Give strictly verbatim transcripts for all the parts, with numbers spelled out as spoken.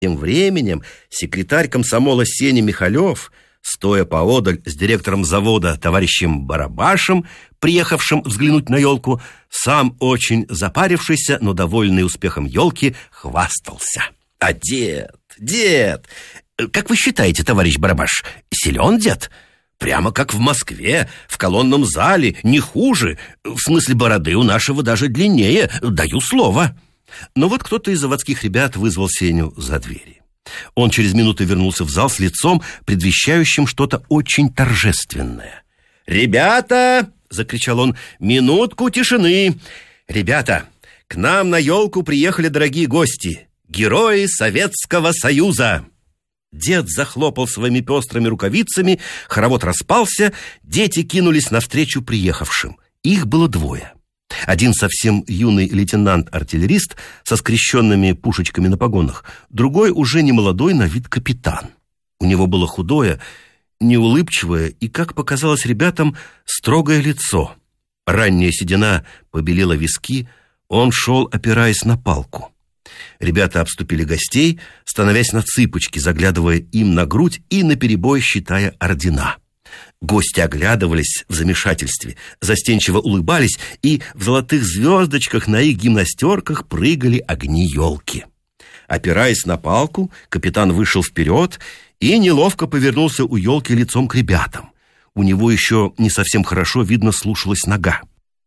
Тем временем секретарь комсомола Сеня Михалев, стоя поодаль с директором завода товарищем Барабашем, приехавшим взглянуть на елку, сам очень запарившийся, но довольный успехом елки, хвастался. А дед, дед, как вы считаете, товарищ Барабаш, силен дед? Прямо как в Москве, в колонном зале, не хуже. В смысле, бороды у нашего даже длиннее, даю слово. Но вот кто-то из заводских ребят вызвал Сеню за двери. Он через минуту вернулся в зал с лицом, предвещающим что-то очень торжественное. «Ребята!» — закричал он. «Минутку тишины! Ребята, к нам на елку приехали дорогие гости, герои Советского Союза!» Дед захлопал своими пестрыми рукавицами, хоровод распался, дети кинулись навстречу приехавшим. Их было двое. Один совсем юный лейтенант-артиллерист со скрещенными пушечками на погонах, другой уже немолодой на вид капитан. У него было худое, неулыбчивое и, как показалось ребятам, строгое лицо. Ранняя седина побелела виски, он шел, опираясь на палку. Ребята обступили гостей, становясь на цыпочки, заглядывая им на грудь и наперебой считая ордена. Гости оглядывались в замешательстве, застенчиво улыбались, и в золотых звездочках на их гимнастерках прыгали огни елки. Опираясь на палку, капитан вышел вперед и неловко повернулся у елки лицом к ребятам. У него еще не совсем хорошо, видно, слушалась нога.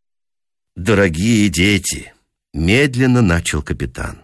«Дорогие дети!» — медленно начал капитан.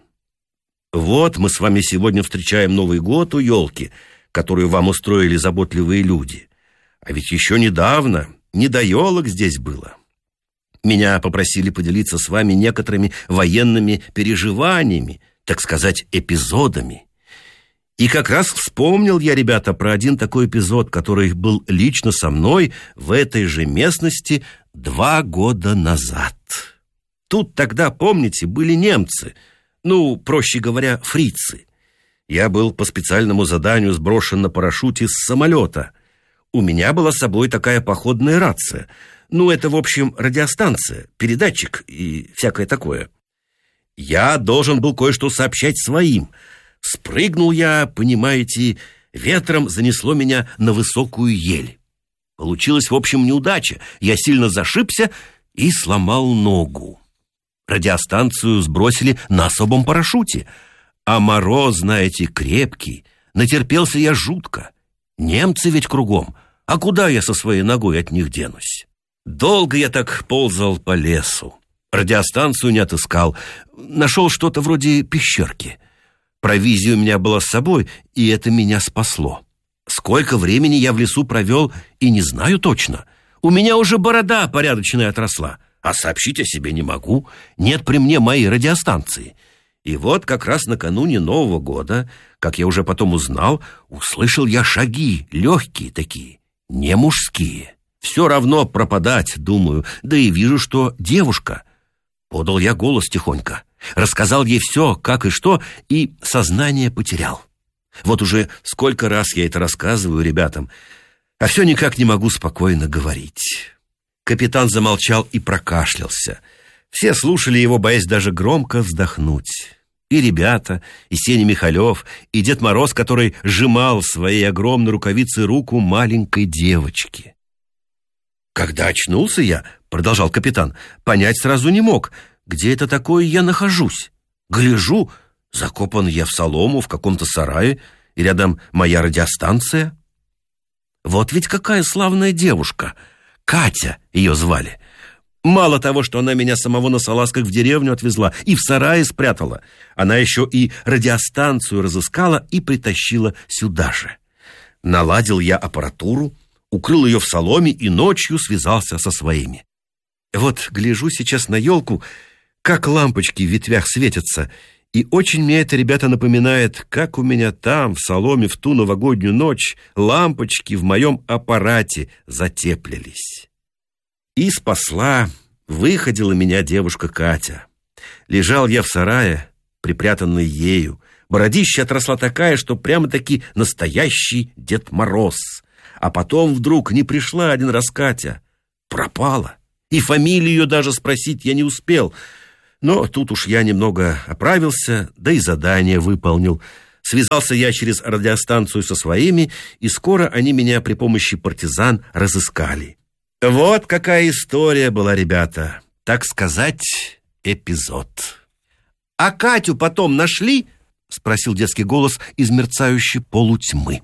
«Вот мы с вами сегодня встречаем Новый год у елки, которую вам устроили заботливые люди. А ведь еще недавно не до елок здесь было. Меня попросили поделиться с вами некоторыми военными переживаниями, так сказать, эпизодами. И как раз вспомнил я, ребята, про один такой эпизод, который был лично со мной в этой же местности два года назад. Тут тогда, помните, были немцы, ну, проще говоря, фрицы. Я был по специальному заданию сброшен на парашюте с самолета. У меня была с собой такая походная рация. Ну, это, в общем, радиостанция, передатчик и всякое такое. Я должен был кое-что сообщать своим. Спрыгнул я, понимаете, ветром занесло меня на высокую ель. Получилась, в общем, неудача. Я сильно зашибся и сломал ногу. Радиостанцию сбросили на особом парашюте. А мороз, знаете, крепкий. Натерпелся я жутко. Немцы ведь кругом. А куда я со своей ногой от них денусь? Долго я так ползал по лесу. Радиостанцию не отыскал. Нашел что-то вроде пещерки. Провизия у меня была с собой, и это меня спасло. Сколько времени я в лесу провел, и не знаю точно. У меня уже борода порядочная отросла. А сообщить о себе не могу. Нет при мне моей радиостанции. И вот как раз накануне Нового года, как я уже потом узнал, услышал я шаги, легкие такие, не мужские. Все равно пропадать, думаю, да и вижу, что девушка. Подал я голос тихонько, рассказал ей все, как и что, и сознание потерял. Вот уже сколько раз я это рассказываю ребятам, а все никак не могу спокойно говорить. Капитан замолчал и прокашлялся. Все слушали его, боясь даже громко вздохнуть. И ребята, и Сеня Михалев, и Дед Мороз, который сжимал своей огромной рукавицей руку маленькой девочки. «Когда очнулся я, — продолжал капитан, — понять сразу не мог, где это такое я нахожусь. Гляжу, закопан я в солому в каком-то сарае, и рядом моя радиостанция. Вот ведь какая славная девушка! Катя ее звали. Мало того, что она меня самого на салазках в деревню отвезла и в сарае спрятала, она еще и радиостанцию разыскала и притащила сюда же. Наладил я аппаратуру, укрыл ее в соломе и ночью связался со своими. Вот гляжу сейчас на елку, как лампочки в ветвях светятся, и очень мне это, ребята, напоминает, как у меня там, в соломе, в ту новогоднюю ночь лампочки в моем аппарате затеплились. И спасла, выходила меня девушка Катя. Лежал я в сарае, припрятанный ею. Бородища отросла такая, что прямо-таки настоящий Дед Мороз. А потом вдруг не пришла один раз Катя. Пропала. И фамилию ее даже спросить я не успел. Но тут уж я немного оправился, да и задание выполнил. Связался я через радиостанцию со своими, и скоро они меня при помощи партизан разыскали. Вот какая история была, ребята. Так сказать, эпизод. «А Катю потом нашли?» — спросил детский голос из мерцающей полутьмы.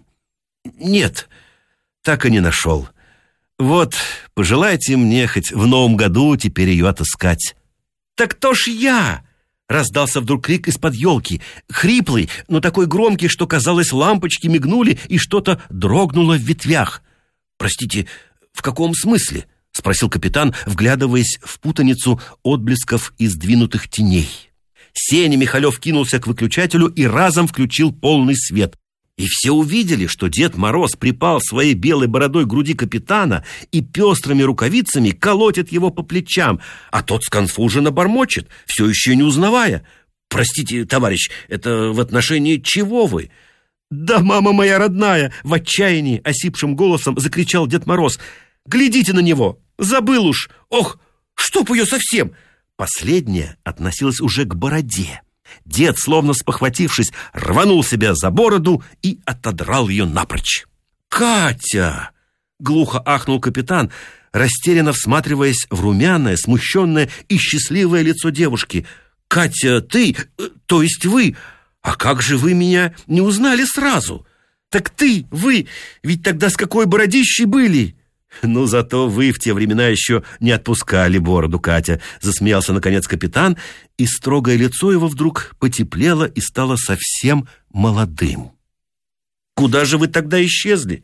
«Нет, так и не нашел. Вот, пожелайте мне хоть в новом году теперь ее отыскать». «Так то ж я!» — раздался вдруг крик из-под елки. Хриплый, но такой громкий, что, казалось, лампочки мигнули и что-то дрогнуло в ветвях. «Простите, в каком смысле?» — спросил капитан, вглядываясь в путаницу отблесков и сдвинутых теней. Сеня Михалев кинулся к выключателю и разом включил полный свет. И все увидели, что Дед Мороз припал своей белой бородой к груди капитана и пестрыми рукавицами колотит его по плечам, а тот сконфуженно бормочет, все еще не узнавая. «Простите, товарищ, это в отношении чего вы?» «Да мама моя родная!» — в отчаянии осипшим голосом закричал Дед Мороз. «Глядите на него! Забыл уж! Ох, чтоб ее совсем!» Последняя относилась уже к бороде. Дед, словно спохватившись, рванул себя за бороду и отодрал ее напрочь. «Катя!» — глухо ахнул капитан, растерянно всматриваясь в румяное, смущенное и счастливое лицо девушки. «Катя, ты, то есть вы, а как же вы меня не узнали сразу? Так ты, вы, ведь тогда с какой бородищей были?» «Ну, зато вы в те времена еще не отпускали бороду, Катя», — засмеялся наконец капитан, и строгое лицо его вдруг потеплело и стало совсем молодым. «Куда же вы тогда исчезли?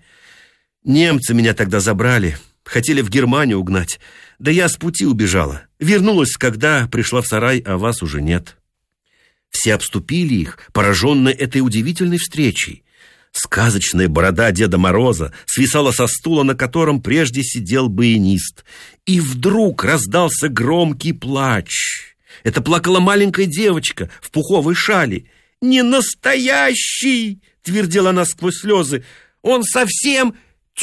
Немцы меня тогда забрали, хотели в Германию угнать. Да я с пути убежала. Вернулась, когда пришла в сарай, а вас уже нет». Все обступили их, пораженные этой удивительной встречей. Сказочная борода Деда Мороза свисала со стула, на котором прежде сидел баянист. И вдруг раздался громкий плач. Это плакала маленькая девочка в пуховой шали. «Не настоящий!» — твердила она сквозь слезы. «Он совсем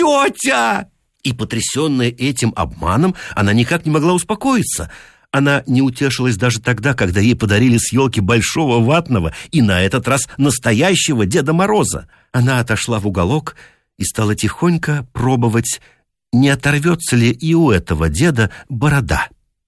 тетя!» И, потрясенная этим обманом, она никак не могла успокоиться. Она не утешилась даже тогда, когда ей подарили с елки большого ватного и на этот раз настоящего Деда Мороза. Она отошла в уголок и стала тихонько пробовать, не оторвется ли и у этого деда борода.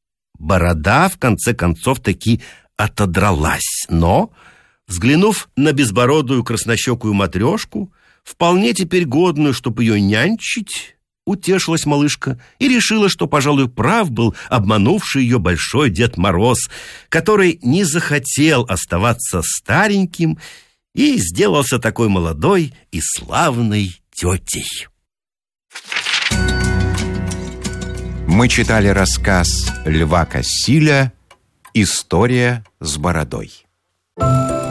Борода, в конце концов, таки отодралась, но, взглянув на безбородую краснощекую матрешку, вполне теперь годную, чтобы ее нянчить, утешилась малышка и решила, что, пожалуй, прав был обманувший ее большой Дед Мороз, который не захотел оставаться стареньким и сделался такой молодой и славной тетей. Мы читали рассказ Льва Кассиля «История с бородой».